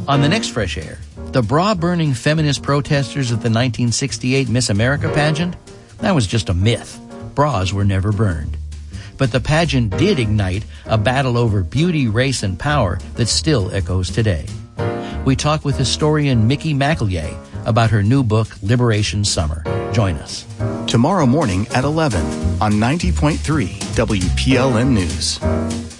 On the next Fresh Air, the bra-burning feminist protesters at the 1968 Miss America pageant? That was just a myth. Bras were never burned. But the pageant did ignite a battle over beauty, race, and power that still echoes today. We talk with historian Mickey McEllier about her new book, Liberation Summer. Join us. Tomorrow morning at 11 on 90.3 WPLN News.